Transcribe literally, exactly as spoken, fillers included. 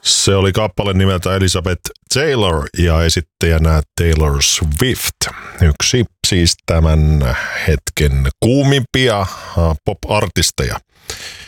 Se oli kappale nimeltä Elizabeth Taylor ja esittäjänä Taylor Swift. Yksi siis tämän hetken kuumimpia pop-artisteja.